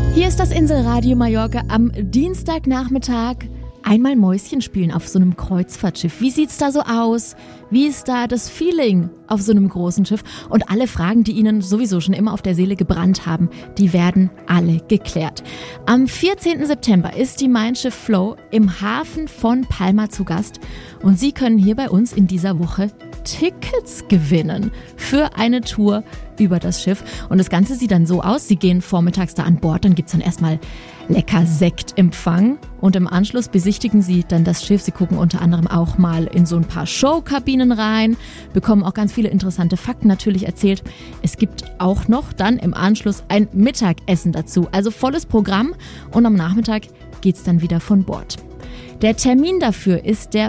Hier ist das Inselradio Mallorca am Dienstagnachmittag. Einmal Mäuschen spielen auf so einem Kreuzfahrtschiff. Wie sieht's da so aus? Wie ist da das Feeling auf so einem großen Schiff? Und alle Fragen, die Ihnen sowieso schon immer auf der Seele gebrannt haben, die werden alle geklärt. Am 14. September ist die Mein Schiff Flow im Hafen von Palma zu Gast. Und Sie können hier bei uns in dieser Woche Tickets gewinnen für eine Tour über das Schiff. Und das Ganze sieht dann so aus, Sie gehen vormittags da an Bord, dann gibt's dann erstmal lecker Sektempfang und im Anschluss besichtigen Sie dann das Schiff. Sie gucken unter anderem auch mal in so ein paar Showkabinen rein, bekommen auch ganz viele interessante Fakten natürlich erzählt. Es gibt auch noch dann im Anschluss ein Mittagessen dazu, also volles Programm und am Nachmittag geht's dann wieder von Bord. Der Termin dafür ist der